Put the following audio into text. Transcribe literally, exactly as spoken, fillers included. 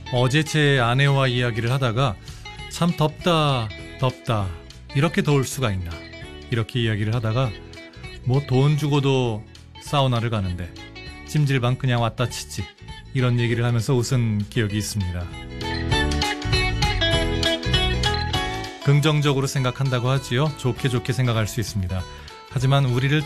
어제 제 아내와 이야기를 하다가 참 덥다 덥다 이렇게 더울 수가 있나 이렇게 이야기를 하다가 뭐 돈 주고도 사우나를 가는데 찜질방 그냥 왔다 치지 이런 얘기를 하면서 웃은 기억이 있습니다. 긍정적으로 생각한다고 하지요. 좋게 좋게 생각할 수 있습니다. 하지만 우리를